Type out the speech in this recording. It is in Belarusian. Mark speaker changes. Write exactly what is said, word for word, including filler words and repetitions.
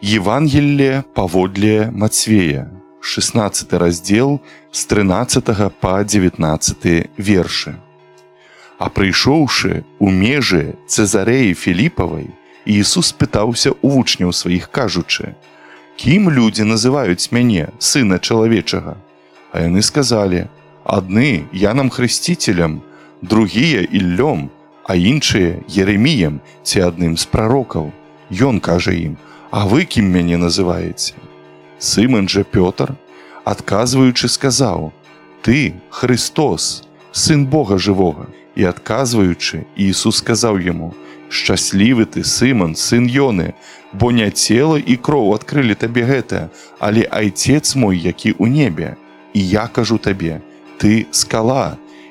Speaker 1: Евангелие паводле Мацвея, шестнадцаты раздзел з трынаццатага па дзевятнаццаты вершы. А прыйшоўшы ў межы Цэзарэі Філіпавай, Іісус пытаўся ў вучняў сваіх, кажучы: «Кім людзі называюць мяне, сына чалавечага?» А яны сказалі: «Адны Янам Хрысціцелем, другія Іллём, а іншыя Єреміям ці адным з прарокаў». Ён кажа ім: «А вы кім мяне называеце?» Сымон жа Пётр, адказваючы, сказаў: «Ты Христос, сын Бога жывога». І адказваючы, Іісус сказаў яму: «Шчаслівы ты, Сымон, сын Ёны, бо не цела і кроў адкрылі табе гэта, але Айцец мой, які ў небе. І я кажу табе: ты скала,